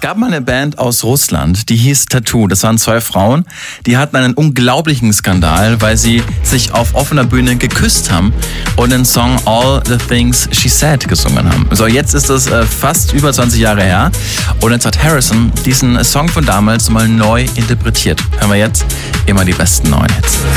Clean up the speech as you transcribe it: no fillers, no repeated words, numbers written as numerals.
gab mal eine Band aus Russland, die hieß Tattoo. Das waren 2 Frauen, die hatten einen unglaublichen Skandal, weil sie sich auf offener Bühne geküsst haben und den Song All the Things She Said gesungen haben. So, jetzt ist das fast über 20 Jahre her und jetzt hat Harrison diesen Song von damals mal neu interpretiert. Hören wir jetzt immer die besten neuen Hits.